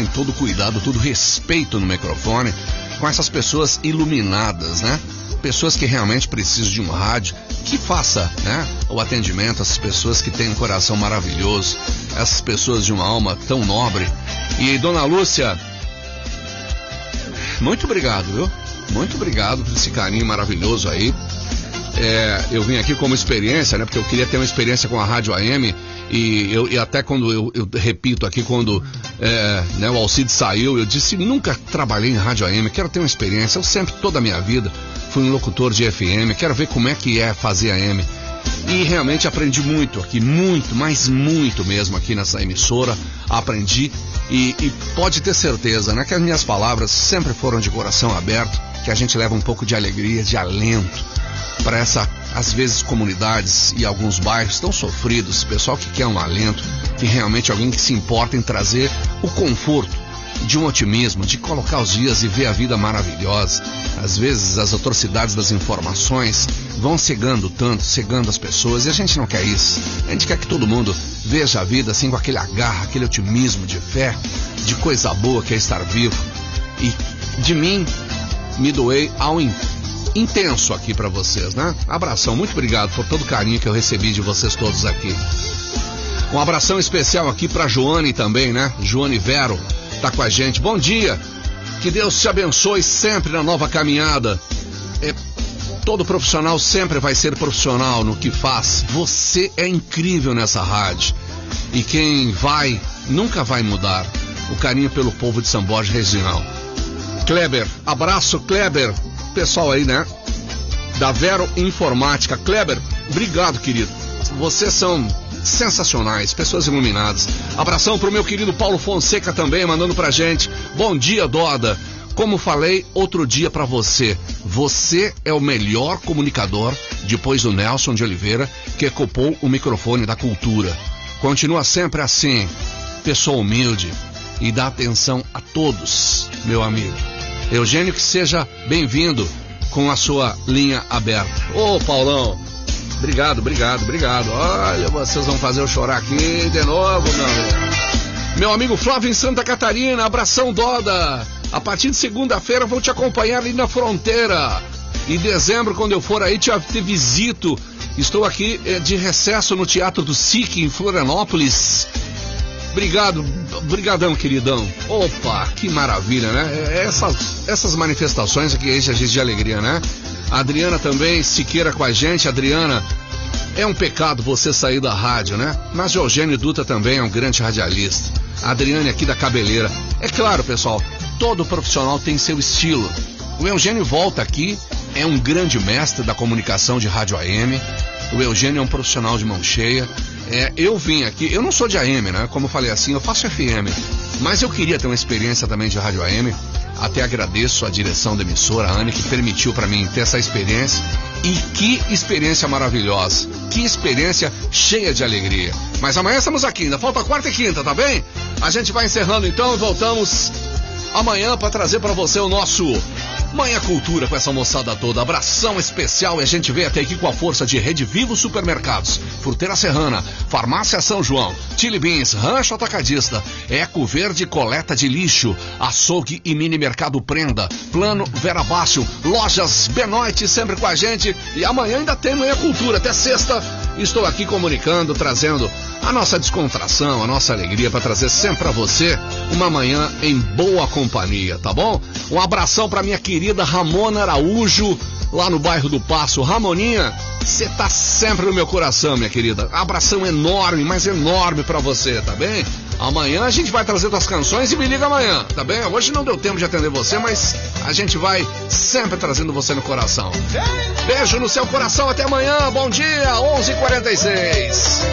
tem todo cuidado, todo respeito no microfone, com essas pessoas iluminadas, né? Pessoas que realmente precisam de um rádio que faça, né, o atendimento a essas pessoas que têm um coração maravilhoso, essas pessoas de uma alma tão nobre. E dona Lúcia, muito obrigado, viu? Muito obrigado por esse carinho maravilhoso aí. Eu vim aqui como experiência, né? Porque eu queria ter uma experiência com a Rádio AM. E até quando eu repito aqui, quando né, o Alcides saiu, eu disse, nunca trabalhei em Rádio AM, quero ter uma experiência. Eu sempre, toda a minha vida, fui um locutor de FM, quero ver como é que é fazer AM. E realmente aprendi muito aqui, muito, mas muito mesmo aqui nessa emissora, aprendi. E pode ter certeza, né, que as minhas palavras sempre foram de coração aberto, que a gente leva um pouco de alegria, de alento para essa, às vezes, comunidades e alguns bairros tão sofridos, pessoal que quer um alento, que realmente alguém que se importa em trazer o conforto de um otimismo, de colocar os dias e ver a vida maravilhosa. Às vezes as atrocidades das informações vão cegando tanto, cegando as pessoas, e a gente não quer isso. A gente quer que todo mundo veja a vida assim com aquele agarra, aquele otimismo de fé, de coisa boa que é estar vivo. E de mim, me doei ao intenso aqui pra vocês, né? Abração, muito obrigado por todo o carinho que eu recebi de vocês todos aqui. Um abração especial aqui pra Joane também, né? Joane Vero tá com a gente. Bom dia, que Deus te abençoe sempre na nova caminhada. Todo profissional sempre vai ser profissional no que faz. Você é incrível nessa rádio. E quem vai, nunca vai mudar. O carinho pelo povo de São Borja Regional. Kleber, abraço Kleber. Pessoal aí, né, da Vero Informática. Kleber, obrigado, querido. Vocês são sensacionais, pessoas iluminadas. Abração pro meu querido Paulo Fonseca também, mandando pra gente. Bom dia, Doda. Como falei outro dia pra você, você é o melhor comunicador depois do Nelson de Oliveira, que ocupou o microfone da cultura. Continua sempre assim, pessoa humilde, e dá atenção a todos, meu amigo. Eugênio, que seja bem-vindo com a sua linha aberta. Ô, Paulão, obrigado. Olha, vocês vão fazer eu chorar aqui de novo, meu amigo. Meu amigo Flávio em Santa Catarina, abração, Doda. A partir de segunda-feira vou te acompanhar ali na fronteira. Em dezembro, quando eu for aí, te visito. Estou aqui de recesso no Teatro do SIC, em Florianópolis. Brigadão, queridão. Opa, que maravilha, né? Essas manifestações aqui enchem a gente de alegria, né? A Adriana também, Siqueira com a gente. Adriana, é um pecado você sair da rádio, né? Mas o Eugênio Dutra também é um grande radialista. A Adriane aqui da Cabeleira. É claro, pessoal, todo profissional tem seu estilo. O Eugênio volta aqui, é um grande mestre da comunicação de rádio AM. O Eugênio é um profissional de mão cheia. Eu vim aqui, eu não sou de AM, né? Como eu falei assim, eu faço FM. Mas eu queria ter uma experiência também de rádio AM. Até agradeço a direção da emissora, a Anne, que permitiu para mim ter essa experiência. E que experiência maravilhosa. Que experiência cheia de alegria. Mas amanhã estamos aqui, ainda falta quarta e quinta, tá bem? A gente vai encerrando então e voltamos amanhã para trazer para você o nosso Manhã Cultura com essa moçada toda. Abração especial, e a gente veio até aqui com a força de Rede Vivo Supermercados, Fruteira Serrana, Farmácia São João, Chili Beans, Rancho Atacadista, Eco Verde Coleta de Lixo, Açougue e Mini Mercado Prenda, Plano Vera Bácio, Lojas Benoite sempre com a gente. E amanhã ainda tem Manhã Cultura, até sexta estou aqui comunicando, trazendo a nossa descontração, a nossa alegria, para trazer sempre para você uma manhã em boa companhia, tá bom? Um abração para minha querida Ramona Araújo, lá no bairro do Passo. Ramoninha, você tá sempre no meu coração, minha querida. Abração enorme, mas enorme para você, tá bem? Amanhã a gente vai trazer tuas canções e me liga amanhã, tá bem? Hoje não deu tempo de atender você, mas a gente vai sempre trazendo você no coração. Beijo no seu coração, até amanhã, bom dia, 11h46.